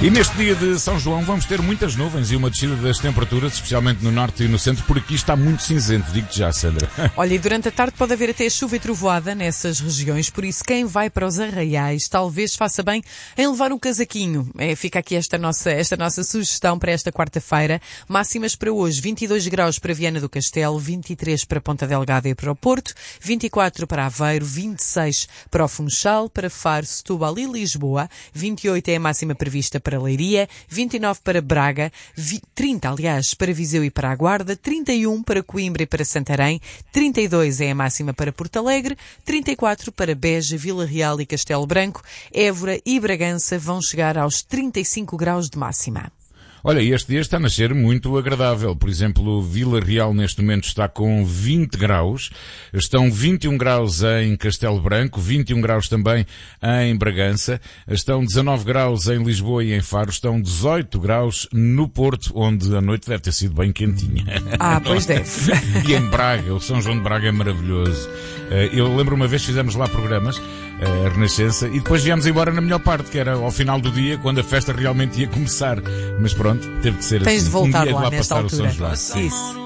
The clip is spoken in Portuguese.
E neste dia de São João vamos ter muitas nuvens e uma descida das temperaturas, especialmente no norte e no centro, por aqui está muito cinzento, digo-te já, Sandra. Olha, e durante a tarde pode haver até chuva e trovoada nessas regiões, por isso quem vai para os arraiais talvez faça bem em levar um casaquinho. Fica aqui esta nossa sugestão para esta quarta-feira. Máximas para hoje, 22 graus para Viana do Castelo, 23 para Ponta Delgada e para o Porto, 24 para Aveiro, 26 para o Funchal, para Faro, Setúbal e Lisboa, 28 é a máxima prevista para Leiria, 29 para Braga, 30, aliás, para Viseu e para a Guarda, 31 para Coimbra e para Santarém, 32 é a máxima para Porto Alegre, 34 para Beja, Vila Real e Castelo Branco, Évora e Bragança vão chegar aos 35 graus de máxima. Olha, este dia está a nascer muito agradável. Por exemplo, Vila Real neste momento está com 20 graus. Estão 21 graus em Castelo Branco, 21 graus também em Bragança. Estão 19 graus em Lisboa e em Faro. Estão 18 graus no Porto, onde a noite deve ter sido bem quentinha. Pois deve. E em Braga, o São João de Braga é maravilhoso. Eu lembro uma vez fizemos lá programas, a Renascença, e depois viemos embora na melhor parte, que era ao final do dia, quando a festa realmente ia começar. Mas pronto, teve que ser assim. Tens de voltar dia lá de lá nesta passar altura. o São João. Isso.